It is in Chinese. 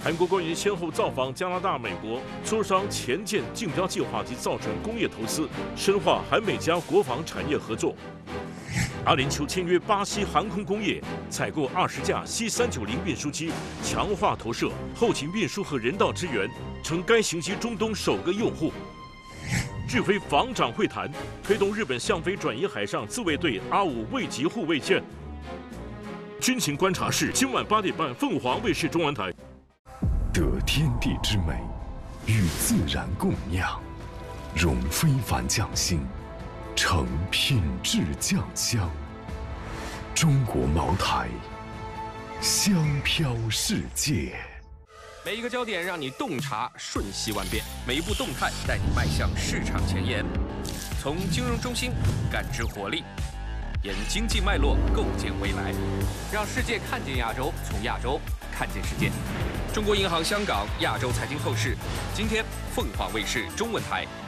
韩国官员先后造访加拿大、美国，磋商前舰竞标计划及造船工业投资，深化韩美加国防产业合作。阿联酋签约巴西航空工业，采购20架 C390运输机，强化投射、后勤运输和人道支援，成该型机中东首个用户。日菲防长会谈，推动日本向非转移海上自卫队R5卫级护卫舰。军情观察室今晚8点半，凤凰卫视中文台。 得天地之美，与自然共酿，融非凡匠心，成品质酱香。中国茅台，香飘世界。 每一个焦点让你洞察瞬息万变，每一步动态带你迈向市场前沿。从金融中心感知活力，沿经济脉络构建未来，让世界看见亚洲，从亚洲看见世界。中国银行香港亚洲财经透视，今天凤凰卫视中文台